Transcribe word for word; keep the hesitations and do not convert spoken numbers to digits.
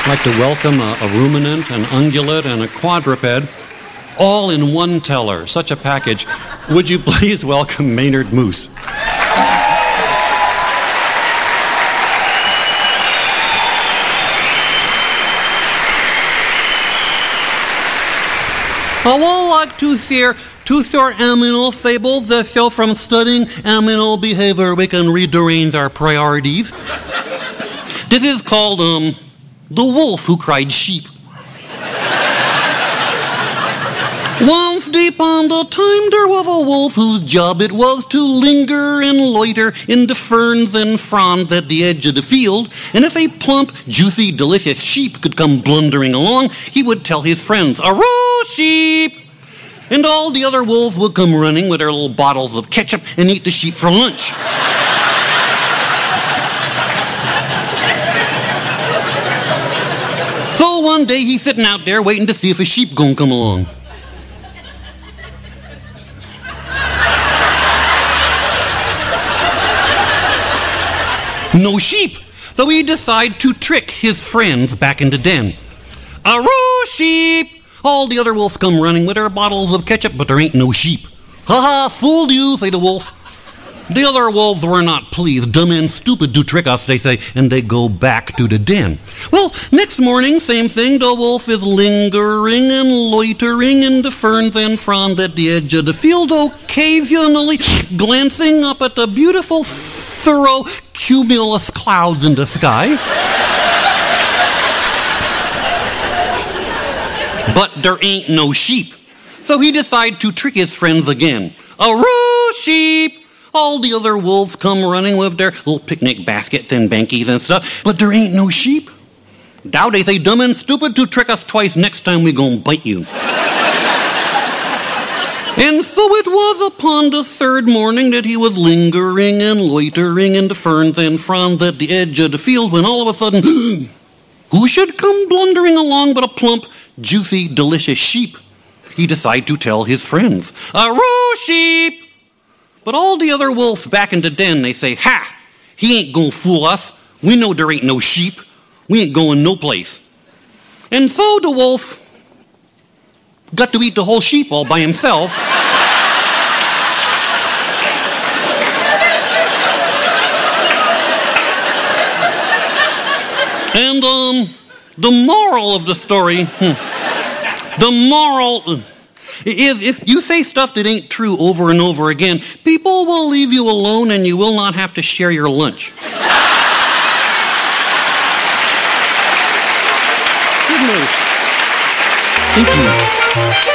I'd like to welcome a, a ruminant, an ungulate, and a quadruped, all in one teller. Such a package. Would you please welcome Maynard Moose? I would like to share two short animal fables that show from studying animal behavior we can rearrange our priorities. This is called, um, The Wolf Who Cried Sheep. Once upon a time there was a wolf whose job it was to linger and loiter in the ferns and fronds at the edge of the field, and if a plump, juicy, delicious sheep could come blundering along, he would tell his friends, "Aroo, sheep!" And all the other wolves would come running with their little bottles of ketchup and eat the sheep for lunch. So one day he's sitting out there waiting to see if a sheep gonna come along. No sheep. So he decided to trick his friends back in the den. "Aroo, sheep!" All the other wolves come running with their bottles of ketchup, but there ain't no sheep. "Ha ha, fooled you," say the wolf. The other wolves were not pleased. "Dumb and stupid do trick us," they say, and they go back to the den. Well, next morning, same thing. The wolf is lingering and loitering in the ferns and fronds at the edge of the field, occasionally glancing up at the beautiful cirro cumulus clouds in the sky. But there ain't no sheep. So he decided to trick his friends again. "Aroo, sheep!" All the other wolves come running with their little picnic baskets and bankies and stuff, but there ain't no sheep. Now they say, "Dumb and stupid to trick us twice. Next time we gonna bite you." And so it was upon the third morning that he was lingering and loitering in the ferns and fronds at the edge of the field when all of a sudden, who should come blundering along but a plump, juicy, delicious sheep? He decided to tell his friends, "Aroo, sheep!" But all the other wolves back in the den, they say, "Ha! He ain't gonna fool us. We know there ain't no sheep. We ain't going no place." And so the wolf got to eat the whole sheep all by himself. And um, the moral of the story, hmm, the moral is if you say stuff that ain't true over and over again, people will leave you alone and you will not have to share your lunch. Good news. Thank you.